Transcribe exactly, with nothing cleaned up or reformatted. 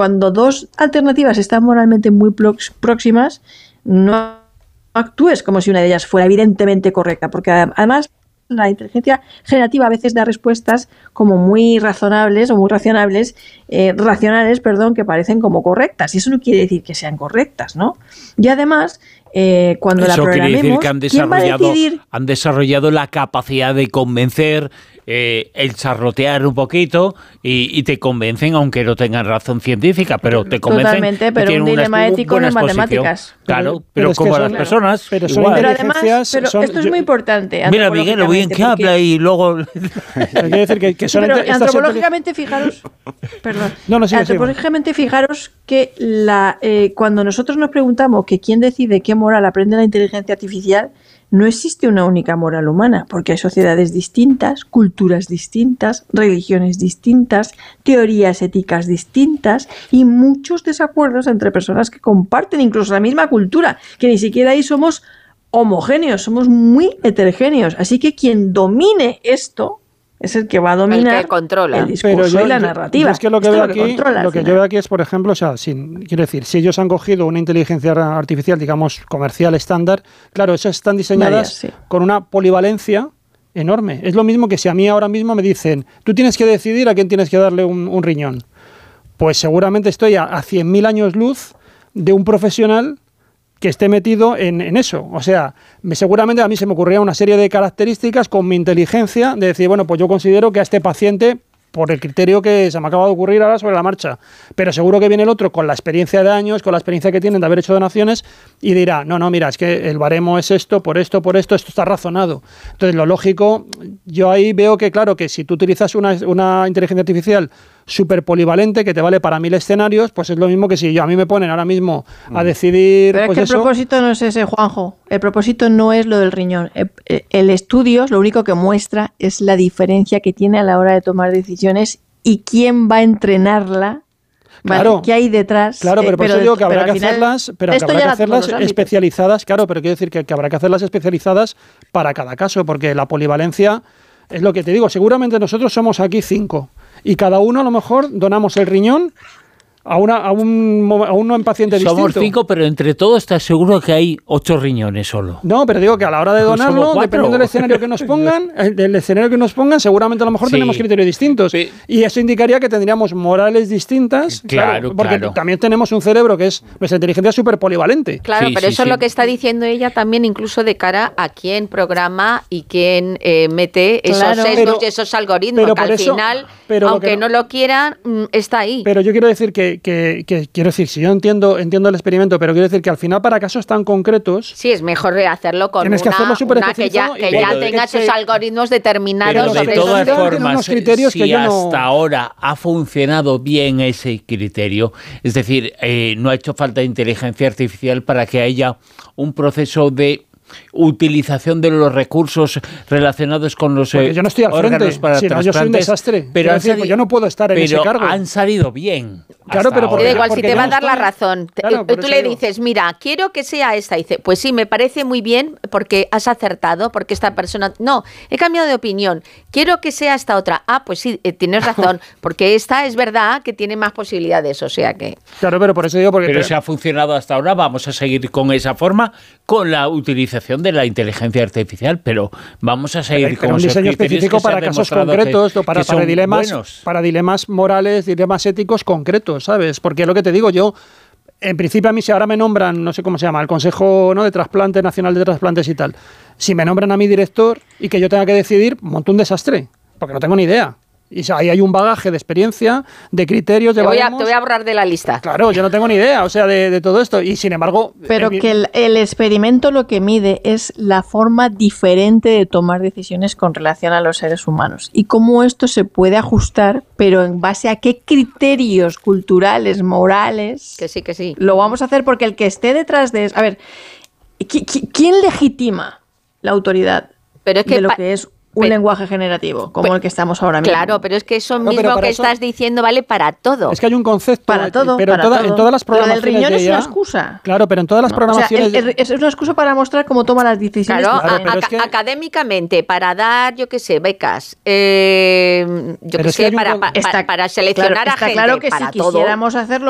cuando dos alternativas están moralmente muy próximas, no actúes como si una de ellas fuera evidentemente correcta, porque además la inteligencia generativa a veces da respuestas como muy razonables o muy racionables, eh, racionales, perdón, que parecen como correctas, y eso no quiere decir que sean correctas, ¿no? Y además, eh, cuando eso la programemos, quiere decir que han ¿quién va a decidir? Han desarrollado la capacidad de convencer, eh, el charlotear un poquito y, y te convencen, aunque no tengan razón científica, pero te convencen. Totalmente, pero un dilema ético no es matemáticas. Claro, pero, pero pero como son, las personas. Pero, igual. pero además, pero son, esto es yo, muy importante. Mira, Miguel, lo bien que habla y luego. Hay que decir que, que son sí, pero estas antropológicamente, fijaros. Perdón. No, no, sigue, antropológicamente, sigue. Fijaros que la, eh, cuando nosotros nos preguntamos que quién decide qué moral aprende la inteligencia artificial, no existe una única moral humana, porque hay sociedades distintas, culturas distintas, religiones distintas, teorías éticas distintas y muchos desacuerdos entre personas que comparten incluso la misma cultura, que ni siquiera ahí somos homogéneos, somos muy heterogéneos. Así que quien domine esto es el que va a dominar el, que controla. el discurso Pero yo, y la narrativa. Yo es que lo que Esto veo lo aquí, que controla, lo que yo veo aquí es, por ejemplo, o sea, sin, quiero decir, si ellos han cogido una inteligencia artificial, digamos, comercial estándar, claro, esas están diseñadas Varias, sí. con una polivalencia enorme. Es lo mismo que si a mí ahora mismo me dicen, tú tienes que decidir a quién tienes que darle un, un riñón. Pues seguramente estoy a, a cien mil años luz de un profesional que esté metido en, en eso. O sea, me, seguramente a mí se me ocurría una serie de características con mi inteligencia de decir, bueno, pues yo considero que a este paciente, por el criterio que se me acaba de ocurrir ahora sobre la marcha, pero seguro que viene el otro con la experiencia de años, con la experiencia que tienen de haber hecho donaciones y dirá, no, no, mira, es que el baremo es esto, por esto, por esto, esto está razonado. Entonces, lo lógico, yo ahí veo que, claro, que si tú utilizas una, una inteligencia artificial súper polivalente que te vale para mil escenarios, pues es lo mismo que si yo, a mí me ponen ahora mismo a decidir. Pero pues es que eso. El propósito no es ese, Juanjo. El propósito no es lo del riñón. El, el estudio lo único que muestra es la diferencia que tiene a la hora de tomar decisiones y quién va a entrenarla. Vale, Claro, ¿qué hay detrás? Claro, pero por eh, pero, eso digo que habrá pero que final, hacerlas, pero que habrá que hacerlas especializadas, claro, pero quiero decir que, que habrá que hacerlas especializadas para cada caso, porque la polivalencia es lo que te digo, seguramente nosotros somos aquí cinco y cada uno a lo mejor donamos el riñón a, una, a, un, a un paciente distinto. Somos cinco, pero entre todos estás seguro que hay ocho riñones solo. No, pero digo que a la hora de donarlo, dependiendo del escenario que nos pongan, del escenario que nos pongan, seguramente a lo mejor sí. tenemos criterios distintos. Sí. Y eso indicaría que tendríamos morales distintas. Claro, claro Porque claro. también tenemos un cerebro que es, nuestra inteligencia es súper polivalente. Claro, sí, pero sí, eso sí. es lo que está diciendo ella también, incluso de cara a quién programa y quién eh, mete esos claro. sesgos pero, y esos algoritmos, pero que al eso, final, pero aunque lo no, no lo quieran, está ahí. Pero yo quiero decir que, que, que quiero decir, si yo entiendo, entiendo el experimento, pero quiero decir que al final para casos tan concretos... Sí, es mejor hacerlo con tienes una, que hacerlo una que ya, que ya tenga esos algoritmos determinados. Pero de sobre todas esos formas, criterios si que yo no... hasta ahora ha funcionado bien ese criterio, es decir, eh, no ha hecho falta inteligencia artificial para que haya un proceso de utilización de los recursos relacionados con los Porque yo no estoy al frente, para si no, yo soy un desastre. Pero decir, pues yo no puedo estar en pero ese cargo. han salido bien. Claro, pero porque, da igual, porque si te va a dar no la estoy... razón, claro, tú le dices, mira, quiero que sea esta, y dice, pues sí, me parece muy bien porque has acertado, porque esta persona, no, he cambiado de opinión, quiero que sea esta otra, ah, pues sí, eh, tienes razón, porque esta es verdad que tiene más posibilidades, o sea que... Claro, pero por eso digo... Porque pero te... si ha funcionado hasta ahora, vamos a seguir con esa forma, con la utilización de la inteligencia artificial, pero vamos a seguir pero, con pero un diseño específico para casos concretos, que, para, que para, dilemas, buenos. para dilemas morales, dilemas éticos concretos, ¿sabes? Porque lo que te digo yo, en principio a mí si ahora me nombran, no sé cómo se llama, el Consejo, ¿no?, de Trasplante Nacional de Trasplantes y tal, si me nombran a mi director y que yo tenga que decidir, monto un desastre, porque no tengo ni idea. Y ahí hay un bagaje de experiencia, de criterios, de te voy, a, baremos. te voy a borrar de la lista. Claro, yo no tengo ni idea, o sea, de, de todo esto. Y sin embargo... Pero eh, que el, el experimento lo que mide es la forma diferente de tomar decisiones con relación a los seres humanos. Y cómo esto se puede ajustar, pero en base a qué criterios culturales, morales... Que sí, que sí. Lo vamos a hacer porque el que esté detrás de eso... A ver, ¿quién legitima la autoridad pero es que de lo que es un pero, lenguaje generativo, como pero, el que estamos ahora mismo? Claro, pero es que eso no, mismo que eso, estás diciendo vale para todo. Es que hay un concepto... Para todo, pero para en, toda, todo. en todas las programaciones Lo del riñón de es ella, una excusa. Claro, pero en todas las no, programaciones... O sea, el, el, es una excusa para mostrar cómo toma las decisiones. Claro, claro a, pero a, es que, académicamente, para dar, yo qué sé, becas, eh, yo qué sé, para, un, pa, está, para seleccionar claro, a está gente, claro que para si todo. quisiéramos hacerlo